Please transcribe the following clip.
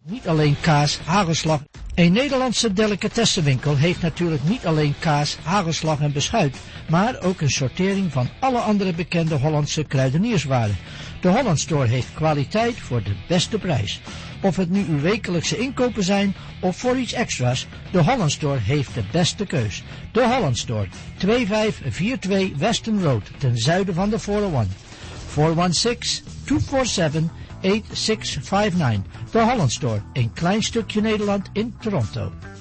Niet alleen kaas, hagelslag. Een Nederlandse delicatessenwinkel heeft natuurlijk niet alleen kaas, hagelslag en beschuit, maar ook een sortering van alle andere bekende Hollandse kruidenierswaren. De Holland Store heeft kwaliteit voor de beste prijs. Of het nu uw wekelijkse inkopen zijn of voor iets extra's, de Holland Store heeft de beste keus. De Holland Store, 2542 Weston Road, ten zuiden van de 401. 416-247-8659. De Holland Store, een klein stukje Nederland in Toronto.